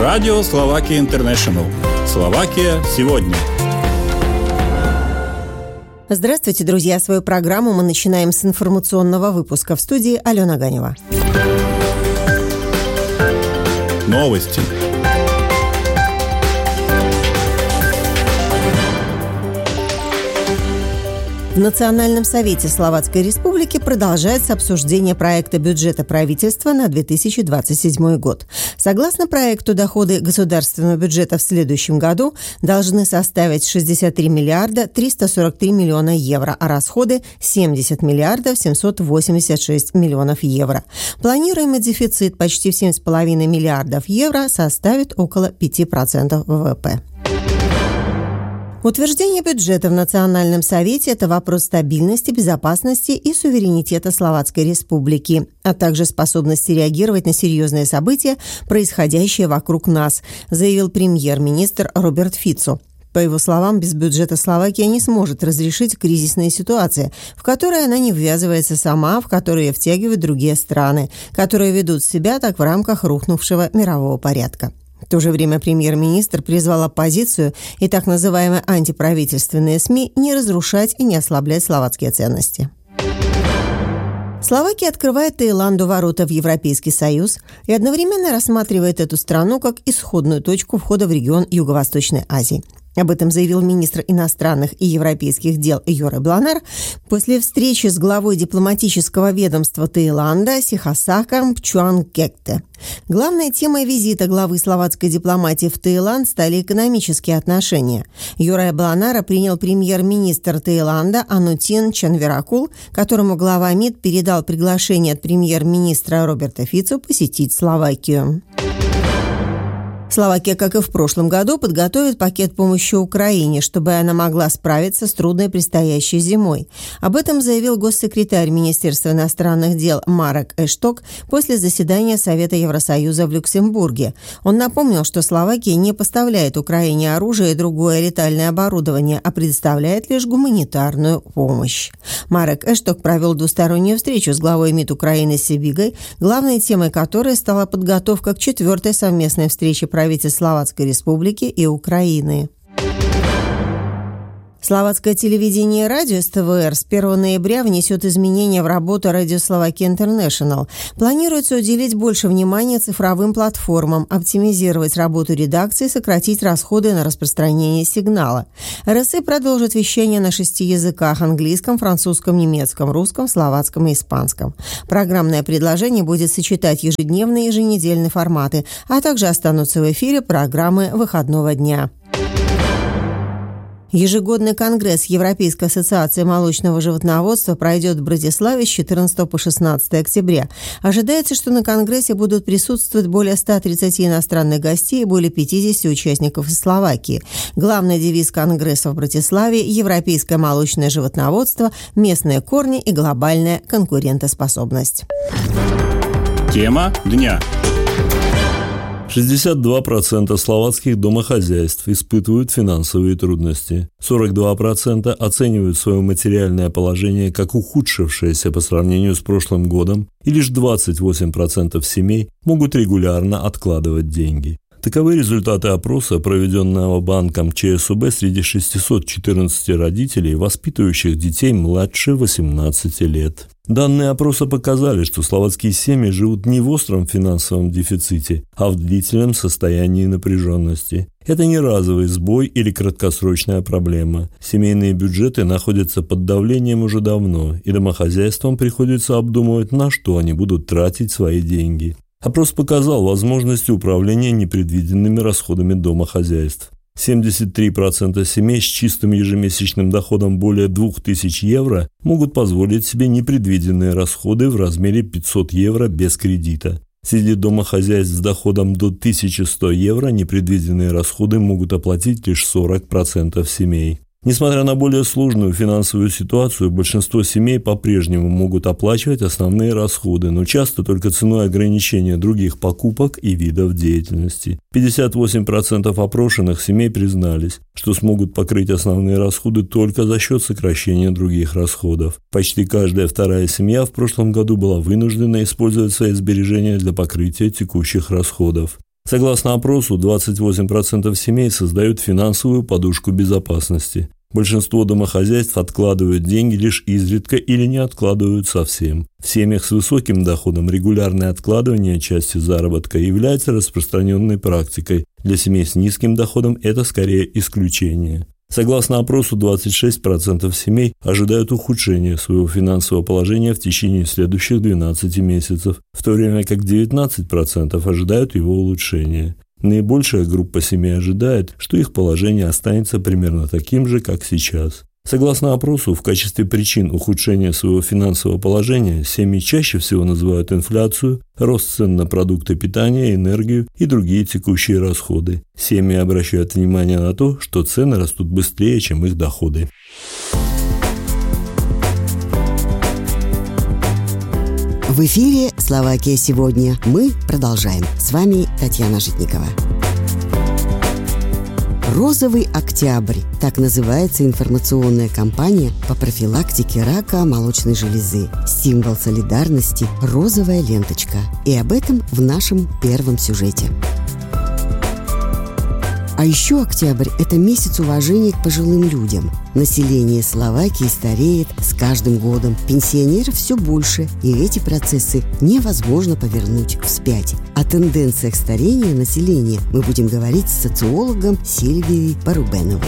Радио Словакия Интернешнл. Словакия сегодня. Здравствуйте, друзья! Свою программу мы начинаем с информационного выпуска. В студии Алена Ганева. Новости. В Национальном совете Словацкой Республики продолжается обсуждение проекта бюджета правительства на 2027 год. Согласно проекту, доходы государственного бюджета в следующем году должны составить 63 миллиарда 343 миллиона евро, а расходы – 70 миллиардов 786 миллионов евро. Планируемый дефицит почти в 7,5 миллиардов евро составит около 5% ВВП. Утверждение бюджета в Национальном совете – это вопрос стабильности, безопасности и суверенитета Словацкой Республики, а также способности реагировать на серьезные события, происходящие вокруг нас, заявил премьер-министр Роберт Фицо. По его словам, без бюджета Словакия не сможет разрешить кризисные ситуации, в которые она не ввязывается сама, в которые втягивают другие страны, которые ведут себя так в рамках рухнувшего мирового порядка. В то же время премьер-министр призвал оппозицию и так называемые антиправительственные СМИ не разрушать и не ослаблять словацкие ценности. Словакия открывает Таиланду ворота в Европейский Союз и одновременно рассматривает эту страну как исходную точку входа в регион Юго-Восточной Азии. Об этом заявил министр иностранных и европейских дел Йори Бланар после встречи с главой дипломатического ведомства Таиланда Сихасаком Пчуангкетте. Главной темой визита главы словацкой дипломатии в Таиланд стали экономические отношения. Йори Бланара принял премьер-министр Таиланда Анутин Чанвиракул, которому глава МИД передал приглашение от премьер-министра Роберта Фицо посетить Словакию. Словакия, как и в прошлом году, подготовит пакет помощи Украине, чтобы она могла справиться с трудной предстоящей зимой. Об этом заявил госсекретарь Министерства иностранных дел Марек Эшток после заседания Совета Евросоюза в Люксембурге. Он напомнил, что Словакия не поставляет Украине оружие и другое летальное оборудование, а предоставляет лишь гуманитарную помощь. Марек Эшток провел двустороннюю встречу с главой МИД Украины Сибигой, главной темой которой стала подготовка к 4-й совместной встрече правительств Словацкой Республики и Украины. Словацкое телевидение и радио СТВР с 1 ноября внесет изменения в работу Радио Словакия Интернешнл. Планируется уделить больше внимания цифровым платформам, оптимизировать работу редакции, сократить расходы на распространение сигнала. РСИ продолжит вещание на 6 языках – английском, французском, немецком, русском, словацком и испанском. Программное предложение будет сочетать ежедневные и еженедельные форматы, а также останутся в эфире программы выходного дня. Ежегодный конгресс Европейской ассоциации молочного животноводства пройдет в Братиславе с 14 по 16 октября. Ожидается, что на конгрессе будут присутствовать более 130 иностранных гостей и более 50 участников из Словакии. Главный девиз конгресса в Братиславе – европейское молочное животноводство, местные корни и глобальная конкурентоспособность. Тема дня. 62% словацких домохозяйств испытывают финансовые трудности. 42% оценивают свое материальное положение как ухудшившееся по сравнению с прошлым годом, и лишь 28% семей могут регулярно откладывать деньги. Таковы результаты опроса, проведенного банком ЧСУБ среди 614 родителей, воспитывающих детей младше 18 лет. Данные опроса показали, что словацкие семьи живут не в остром финансовом дефиците, а в длительном состоянии напряженности. Это не разовый сбой или краткосрочная проблема. Семейные бюджеты находятся под давлением уже давно, и домохозяйствам приходится обдумывать, на что они будут тратить свои деньги. Опрос показал возможности управления непредвиденными расходами домохозяйств. 73% семей с чистым ежемесячным доходом более 2000 евро могут позволить себе непредвиденные расходы в размере 500 евро без кредита. Среди домохозяйств с доходом до 1100 евро непредвиденные расходы могут оплатить лишь 40% семей. Несмотря на более сложную финансовую ситуацию, большинство семей по-прежнему могут оплачивать основные расходы, но часто только ценой ограничения других покупок и видов деятельности. 58% опрошенных семей признались, что смогут покрыть основные расходы только за счет сокращения других расходов. Почти каждая вторая семья в прошлом году была вынуждена использовать свои сбережения для покрытия текущих расходов. Согласно опросу, 28% семей создают финансовую подушку безопасности. Большинство домохозяйств откладывают деньги лишь изредка или не откладывают совсем. В семьях с высоким доходом регулярное откладывание части заработка является распространенной практикой. Для семей с низким доходом это скорее исключение. Согласно опросу, 26% семей ожидают ухудшения своего финансового положения в течение следующих 12 месяцев, в то время как 19% ожидают его улучшения. Наибольшая группа семей ожидает, что их положение останется примерно таким же, как сейчас. Согласно опросу, в качестве причин ухудшения своего финансового положения семьи чаще всего называют инфляцию, рост цен на продукты питания, энергию и другие текущие расходы. Семьи обращают внимание на то, что цены растут быстрее, чем их доходы. В эфире «Словакия сегодня». Мы продолжаем. С вами Татьяна Житникова. «Розовый октябрь» – так называется информационная кампания по профилактике рака молочной железы. Символ солидарности – розовая ленточка. И об этом в нашем первом сюжете. А еще октябрь – это месяц уважения к пожилым людям. Население Словакии стареет с каждым годом. Пенсионеров все больше, и эти процессы невозможно повернуть вспять. О тенденциях старения населения мы будем говорить с социологом Сильвией Порубеновой.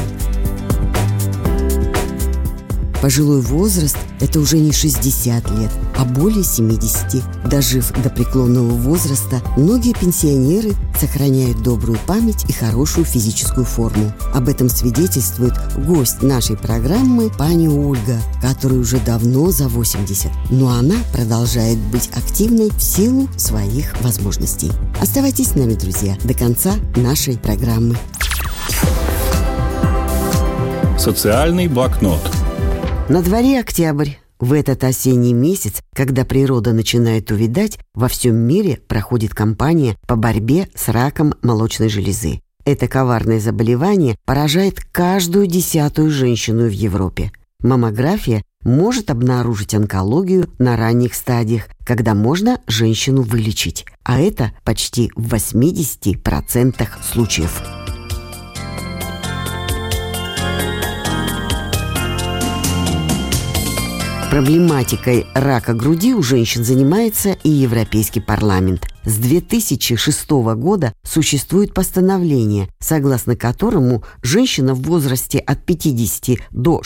Пожилой возраст – это уже не 60 лет, а более 70. Дожив до преклонного возраста, многие пенсионеры сохраняют добрую память и хорошую физическую форму. Об этом свидетельствует гость нашей программы пани Ольга, которой уже давно за 80. Но она продолжает быть активной в силу своих возможностей. Оставайтесь с нами, друзья, до конца нашей программы. Социальный блокнот. На дворе октябрь. В этот осенний месяц, когда природа начинает увядать, во всем мире проходит кампания по борьбе с раком молочной железы. Это коварное заболевание поражает каждую 10-ю женщину в Европе. Маммография может обнаружить онкологию на ранних стадиях, когда можно женщину вылечить. А это почти в 80% случаев. Проблематикой рака груди у женщин занимается и Европейский парламент. С 2006 года существует постановление, согласно которому женщина в возрасте от 50 до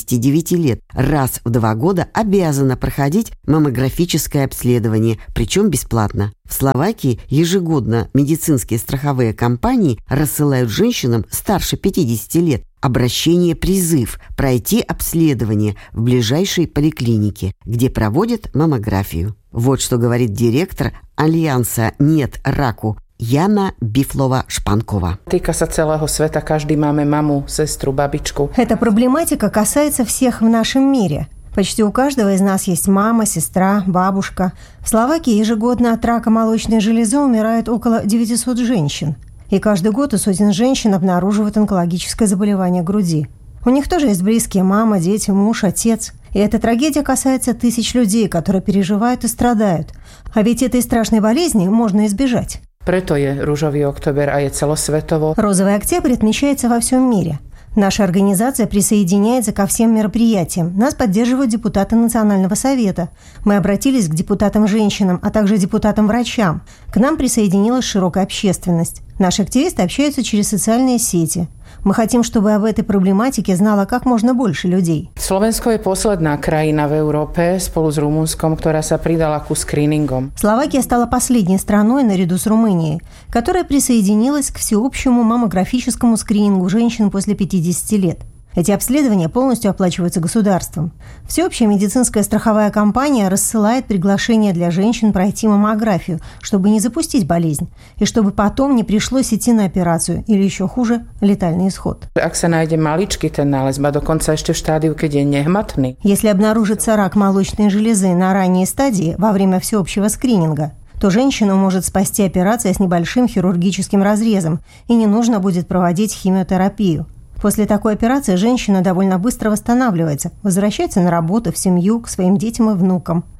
69 лет раз в 2 года обязана проходить маммографическое обследование, причем бесплатно. В Словакии ежегодно медицинские страховые компании рассылают женщинам старше 50 лет обращение-призыв пройти обследование в ближайшей поликлинике, где проводят маммографию. Вот что говорит директор Альянса «Нет раку» Jana Biflova-Špankova. Týka sa celého sveta, každý máme mamu, sestru, babičku. Эта проблематика касается всех в нашем мире. Почти у каждого из нас есть мама, сестра, бабушка. В Словакии ежегодно от рака молочной железы умирает около 900 женщин. И каждый год у сотен женщин обнаруживают онкологическое заболевание груди. У них тоже есть близкие: мама, дети, муж, отец. И эта трагедия касается тысяч людей, которые переживают и страдают. А ведь этой страшной болезни можно избежать. Preto je rúžový október a je celosvetovo. Розовый октябрь отмечается во всем мире. Наша организация присоединяется ко всем мероприятиям. Нас поддерживают депутаты Национального совета. Мы обратились к депутатам-женщинам, а также депутатам-врачам. К нам присоединилась широкая общественность. Наши активисты общаются через социальные сети. Мы хотим, чтобы об этой проблематике знало как можно больше людей. Slovensko je posledná krajina v Európe spolu s Rumunskom, ktorá sa pridala ku screeningom. Словакия стала последней страной наряду с Румынией, которая присоединилась к всеобщему маммографическому скринингу женщин после 50 лет. Эти обследования полностью оплачиваются государством. Всеобщая медицинская страховая компания рассылает приглашение для женщин пройти маммографию, чтобы не запустить болезнь, и чтобы потом не пришлось идти на операцию или, еще хуже, летальный исход. Ak sa nájde maličký ten nález, ba dokonca ešte v štádiu, keď je nehmatný. Если обнаружится рак молочной железы на ранней стадии во время всеобщего скрининга, то женщину может спасти операция с небольшим хирургическим разрезом, и не нужно будет проводить химиотерапию. После такой операции женщина довольно быстро восстанавливается, возвращается на работу, в семью, к своим детям и внукам.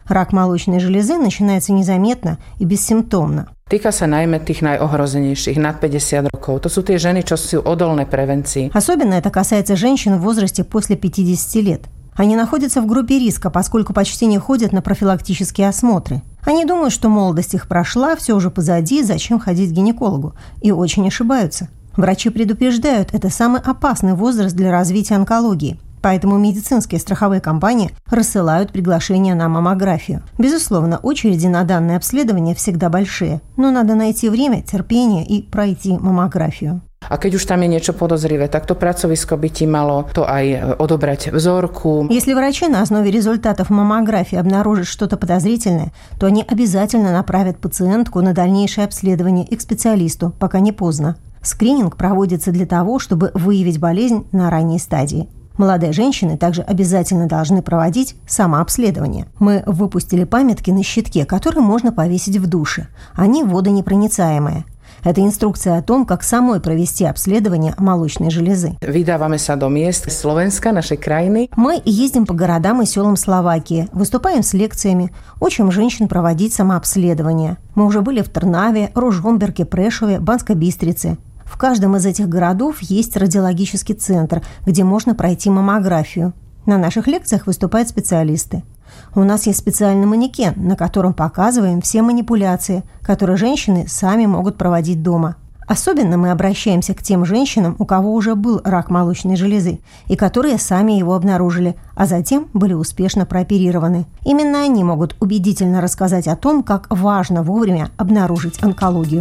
Рак молочной железы начинается незаметно и бессимптомно. Týka sa najmä tých najohrozenejších nad 50 rokov. To sú tie ženy, čo sú odolné prevencii. Особенно это касается женщин в возрасте после 50 лет. Они находятся в группе риска, поскольку почти не ходят на профилактические осмотры. Они думают, что молодость их прошла, все уже позади, зачем ходить к гинекологу, и очень ошибаются. Врачи предупреждают, это самый опасный возраст для развития онкологии. Поэтому медицинские страховые компании рассылают приглашения на маммографию. Безусловно, очереди на данное обследование всегда большие, но надо найти время, терпение и пройти маммографию. A keď už tam je niečo podozrivé, tak to pracovisko by ti malo to aj odobrať vzorku. Если врачи на основе результатов маммографии обнаружат что-то подозрительное, то они обязательно направят пациентку на дальнейшее обследование и к специалисту, пока не поздно. Скрининг проводится для того, чтобы выявить болезнь на ранней стадии. Молодые женщины также обязательно должны проводить самообследование. Мы выпустили памятки на щитке, которые можно повесить в душе. Они водонепроницаемые. Это инструкция о том, как самой провести обследование молочной железы. Vydávame sa do miest Slovenska, našej krajiny. Мы ездим по городам и селам Словакии, выступаем с лекциями, учим женщин проводить самообследование. Мы уже были в Трнаве, Ружомберге, Прешове, Банской Бистрице. В каждом из этих городов есть радиологический центр, где можно пройти маммографию. На наших лекциях выступают специалисты. У нас есть специальный манекен, на котором показываем все манипуляции, которые женщины сами могут проводить дома. Особенно мы обращаемся к тем женщинам, у кого уже был рак молочной железы, и которые сами его обнаружили, а затем были успешно прооперированы. Именно они могут убедительно рассказать о том, как важно вовремя обнаружить онкологию.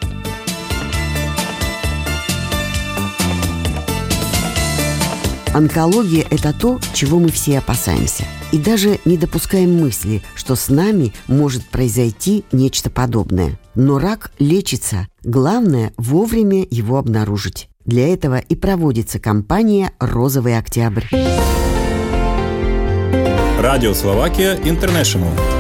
Онкология – это то, чего мы все опасаемся. И даже не допускаем мысли, что с нами может произойти нечто подобное. Но рак лечится. Главное – вовремя его обнаружить. Для этого и проводится кампания «Розовый октябрь». Радио Словакия Интернешнл.